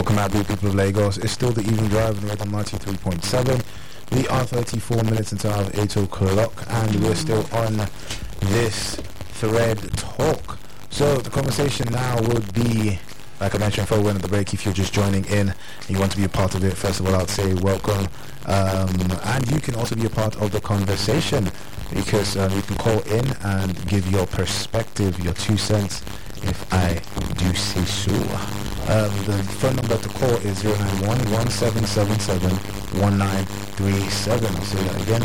Welcome out, beautiful people of Lagos. It's still the evening drive on Red 93.7. We are 34 minutes until 8 o'clock, and we're still on this thread talk. So the conversation now would be, like I mentioned before we went at the break, if you're just joining in and you want to be a part of it, first of all, I'd say welcome. And you can also be a part of the conversation, because you can call in and give your perspective, your 2 cents, if I do say so. The phone number to call is 091-1777-1937. I'll say that again,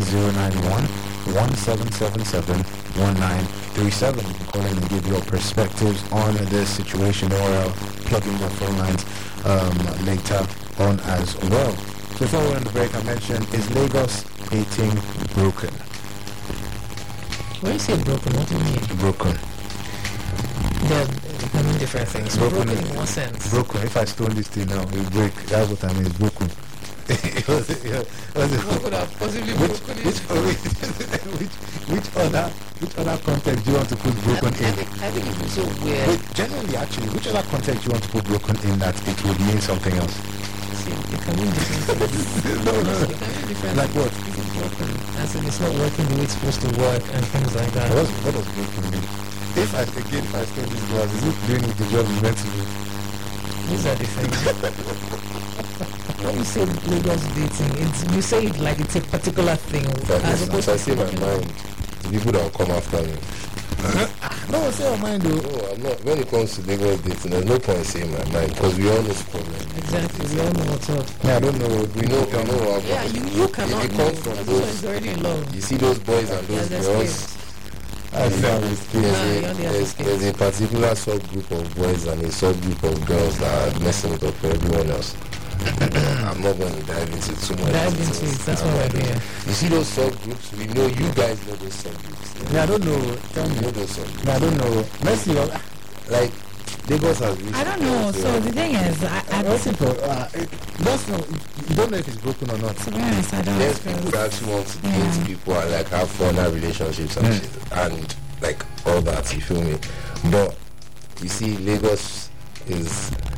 091-1777-1937. You can call in and give your perspectives on this situation, or I'll plug in the phone lines later on as well. So before we end the break, I mentioned, is Lagos dating broken? When you say broken, what do you mean? Broken. There are different things. Broken in what sense? Broken. If I stone this thing now, it will break. That's what I mean. It's broken. What could have possibly broken it? Which other context do you want to put broken in? I think it was so weird. But generally, actually, which other context do you want to put broken in that it would mean something else? See, it can mean different things. No. It can mean different Like what? things. It's broken. As in, it's not working the way it's supposed to work and things like that. What does broken mean? If I stone this glass, is it doing the job it's meant to do? These are different. When you say Lagos dating, you say it like it's a particular thing. As opposed I to say my mind, the people that will come after me. No, say your mind though. No, I'm not. When it comes to Lagos dating, there's no point saying my mind, because we all know the problem. Exactly, we all know what's up. Yeah, I don't know. We know. Yeah, you cannot If it know. comes from This those, one is already in love. you see those boys and those girls. There's a particular subgroup of boys and a subgroup of girls that are messing it up for everyone else. I'm not going to dive into too much. Dive into it, that's why we're here. You see those subgroups? We know, you guys know those subgroups. Yeah, I don't know. Tell You me. know those subgroups. No, I don't know. Messi, Like, Lagos has reached. I don't know. So the thing is, I just know. You don't know if it's broken or not. to be honest, I don't. There's people that actually want to date people and like have fun, have relationships and shit, and like all that, you feel me? But you see, Lagos is